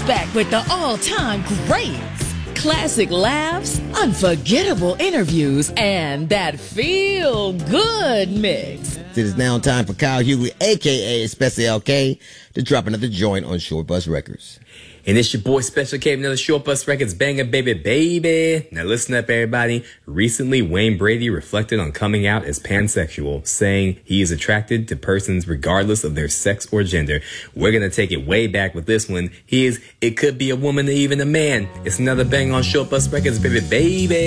back with the all-time greats. Classic laughs, unforgettable interviews, and that feel-good mix. It is now time for Kyle Hughley, a.k.a. Special LK, to drop another joint on Short Bus Records. And it's your boy Special K, another Short Bus Records banger, baby. Now listen up, everybody. Recently, Wayne Brady reflected on coming out as pansexual, saying he is attracted to persons regardless of their sex or gender. We're going to take it way back with this one. It could be a woman or even a man. It's another bang on Short Bus Records, baby.